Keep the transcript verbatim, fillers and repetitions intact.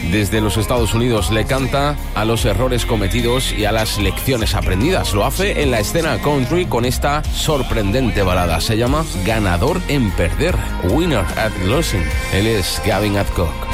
desde los Estados Unidos le canta a los errores cometidos y a las lecciones aprendidas. Lo hace en la escena country con esta sorprendente balada. Se llama Ganador en Perder, Winner at Losing. Él es Gavin Adcock.